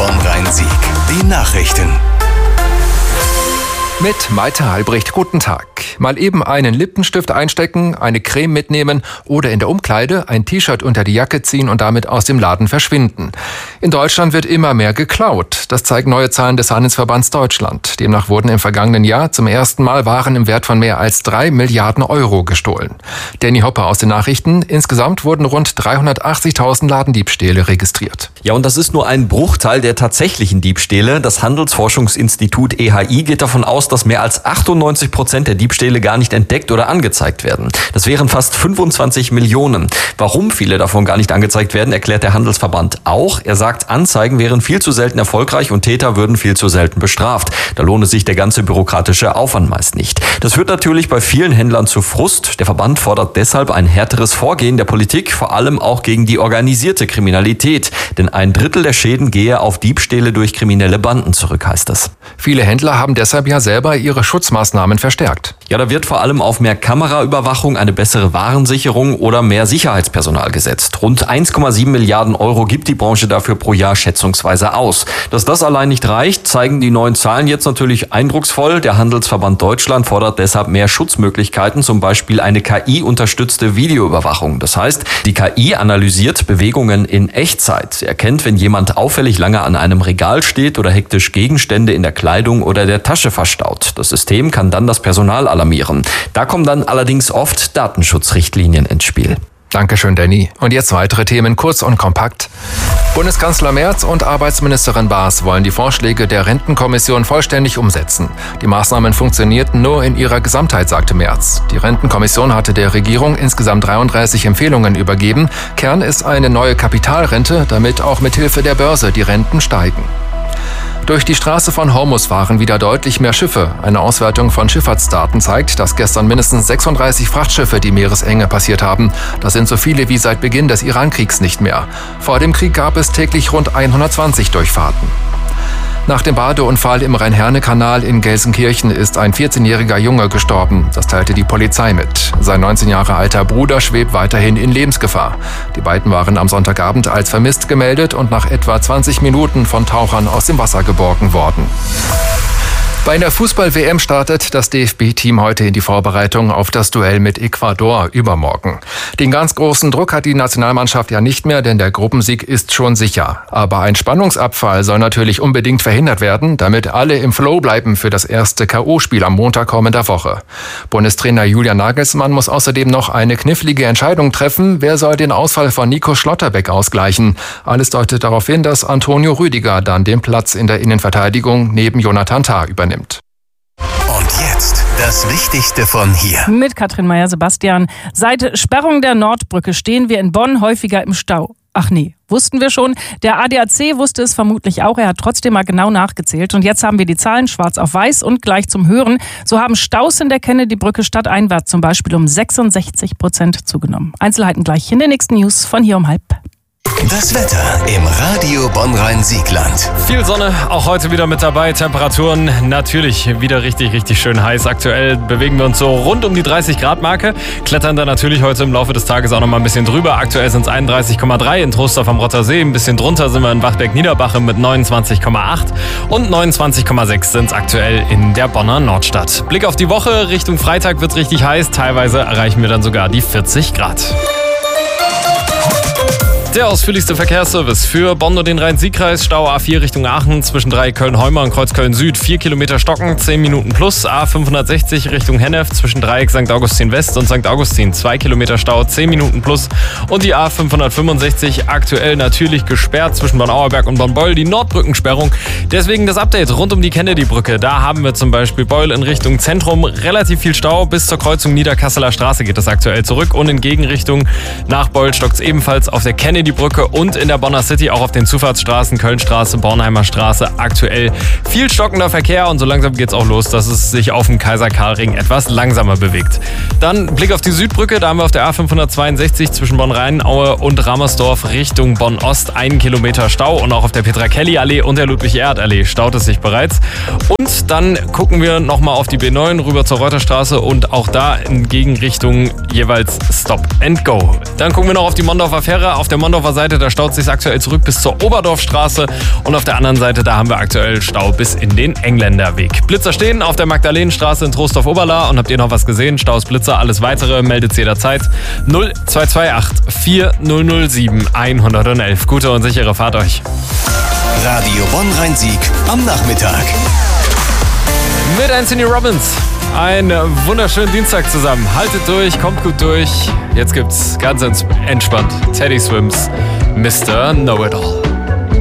Bonn-Rhein-Sieg. Die Nachrichten. Mit Maite Halbricht, guten Tag. Mal eben einen Lippenstift einstecken, eine Creme mitnehmen oder in der Umkleide ein T-Shirt unter die Jacke ziehen und damit aus dem Laden verschwinden. In Deutschland wird immer mehr geklaut. Das zeigen neue Zahlen des Handelsverbands Deutschland. Demnach wurden im vergangenen Jahr zum ersten Mal Waren im Wert von mehr als 3 Milliarden Euro gestohlen. Danny Hopper aus den Nachrichten. Insgesamt wurden rund 380.000 Ladendiebstähle registriert. Ja, und das ist nur ein Bruchteil der tatsächlichen Diebstähle. Das Handelsforschungsinstitut EHI geht davon aus, dass mehr als 98% der Diebstähle gar nicht entdeckt oder angezeigt werden. Das wären fast 25 Millionen. Warum viele davon gar nicht angezeigt werden, erklärt der Handelsverband auch. Er sagt, Anzeigen wären viel zu selten erfolgreich und Täter würden viel zu selten bestraft. Da lohne sich der ganze bürokratische Aufwand meist nicht. Das führt natürlich bei vielen Händlern zu Frust. Der Verband fordert deshalb ein härteres Vorgehen der Politik, vor allem auch gegen die organisierte Kriminalität. Denn 1/3 der Schäden gehe auf Diebstähle durch kriminelle Banden zurück, heißt es. Viele Händler haben deshalb ja selber ihre Schutzmaßnahmen verstärkt. Ja, da wird vor allem auf mehr Kameraüberwachung, eine bessere Warensicherung oder mehr Sicherheitspersonal gesetzt. Rund 1,7 Milliarden Euro gibt die Branche dafür pro Jahr schätzungsweise aus. Dass das allein nicht reicht, zeigen die neuen Zahlen jetzt natürlich eindrucksvoll. Der Handelsverband Deutschland fordert deshalb mehr Schutzmöglichkeiten, zum Beispiel eine KI-unterstützte Videoüberwachung. Das heißt, die KI analysiert Bewegungen in Echtzeit. Sie erkennt, wenn jemand auffällig lange an einem Regal steht oder hektisch Gegenstände in der Kleidung oder der Tasche verstaut. Das System kann dann das Personal alarmieren. Da kommen dann allerdings oft Datenschutzrichtlinien ins Spiel. Dankeschön, Danny. Und jetzt weitere Themen, kurz und kompakt. Bundeskanzler Merz und Arbeitsministerin Baas wollen die Vorschläge der Rentenkommission vollständig umsetzen. Die Maßnahmen funktionierten nur in ihrer Gesamtheit, sagte Merz. Die Rentenkommission hatte der Regierung insgesamt 33 Empfehlungen übergeben. Kern ist eine neue Kapitalrente, damit auch mit Hilfe der Börse die Renten steigen. Durch die Straße von Hormuz fahren wieder deutlich mehr Schiffe. Eine Auswertung von Schifffahrtsdaten zeigt, dass gestern mindestens 36 Frachtschiffe die Meeresenge passiert haben. Das sind so viele wie seit Beginn des Iran-Kriegs nicht mehr. Vor dem Krieg gab es täglich rund 120 Durchfahrten. Nach dem Badeunfall im Rhein-Herne-Kanal in Gelsenkirchen ist ein 14-jähriger Junge gestorben. Das teilte die Polizei mit. Sein 19 Jahre alter Bruder schwebt weiterhin in Lebensgefahr. Die beiden waren am Sonntagabend als vermisst gemeldet und nach etwa 20 Minuten von Tauchern aus dem Wasser geborgen worden. Bei der Fußball-WM startet das DFB-Team heute in die Vorbereitung auf das Duell mit Ecuador übermorgen. Den ganz großen Druck hat die Nationalmannschaft ja nicht mehr, denn der Gruppensieg ist schon sicher. Aber ein Spannungsabfall soll natürlich unbedingt verhindert werden, damit alle im Flow bleiben für das erste K.O.-Spiel am Montag kommender Woche. Bundestrainer Julian Nagelsmann muss außerdem noch eine knifflige Entscheidung treffen. Wer soll den Ausfall von Nico Schlotterbeck ausgleichen? Alles deutet darauf hin, dass Antonio Rüdiger dann den Platz in der Innenverteidigung neben Jonathan Tah übernimmt. Und jetzt das Wichtigste von hier. Mit Katrin Meyer-Sebastian. Seit Sperrung der Nordbrücke stehen wir in Bonn häufiger im Stau. Ach nee, wussten wir schon. Der ADAC wusste es vermutlich auch. Er hat trotzdem mal genau nachgezählt. Und jetzt haben wir die Zahlen schwarz auf weiß und gleich zum Hören. So haben Staus in der Kennedy-Brücke stadteinwärts zum Beispiel um 66% zugenommen. Einzelheiten gleich in den nächsten News von hier um 12:30. Das Wetter im Radio Bonn-Rhein-Siegland. Viel Sonne, auch heute wieder mit dabei. Temperaturen natürlich wieder richtig schön heiß. Aktuell bewegen wir uns so rund um die 30-Grad-Marke. Klettern da natürlich heute im Laufe des Tages auch noch mal ein bisschen drüber. Aktuell sind es 31,3 in Trostorf am Rottersee. Ein bisschen drunter sind wir in Wachberg-Niederbache mit 29,8. Und 29,6 sind es aktuell in der Bonner Nordstadt. Blick auf die Woche. Richtung Freitag wird es richtig heiß. Teilweise erreichen wir dann sogar die 40 Grad. Der ausführlichste Verkehrsservice für Bonn und den Rhein-Sieg-Kreis. Stau A4 Richtung Aachen zwischen Dreieck-Köln-Heumer und Kreuzköln-Süd. 4 Kilometer stocken, 10 Minuten plus. A560 Richtung Hennef zwischen Dreieck St. Augustin West und St. Augustin. 2 Kilometer Stau, 10 Minuten plus. Und die A565 aktuell natürlich gesperrt zwischen Bonn-Auerberg und Bonn-Beul. Die Nordbrückensperrung. Deswegen das Update rund um die Kennedy-Brücke. Da haben wir zum Beispiel Beul in Richtung Zentrum. Relativ viel Stau. Bis zur Kreuzung Niederkasseler Straße geht es aktuell zurück. Und in Gegenrichtung nach Beul stockt es ebenfalls auf der Kennedy-Brücke und in der Bonner City auch auf den Zufahrtsstraßen Kölnstraße, Bornheimer Straße aktuell viel stockender Verkehr und so langsam geht es auch los, dass es sich auf dem Kaiser-Karl-Ring etwas langsamer bewegt. Dann Blick auf die Südbrücke, da haben wir auf der A562 zwischen Bonn-Rheinaue und Ramersdorf Richtung Bonn-Ost 1 Kilometer Stau und auch auf der Petra-Kelly-Allee und der Ludwig-Erhard-Allee staut es sich bereits. Und dann gucken wir nochmal auf die B9 rüber zur Reuterstraße und auch da in Gegenrichtung jeweils Stop and Go. Dann gucken wir noch auf die Mondorfer Fähre. Auf der Mondorfer Seite, da staut es sich aktuell zurück bis zur Oberdorfstraße. Und auf der anderen Seite, da haben wir aktuell Stau bis in den Engländerweg. Blitzer stehen auf der Magdalenenstraße in Trostorf-Oberla. Und habt ihr noch was gesehen? Staus, Blitzer, alles weitere, meldet jederzeit 0228 4007 111. Gute und sichere Fahrt euch. Radio Bonn-Rhein-Sieg am Nachmittag. Mit Anthony Robbins. Ein wunderschönen Dienstag zusammen. Haltet durch, kommt gut durch. Jetzt gibt's ganz entspannt Teddy Swims, Mr. Know-It-All.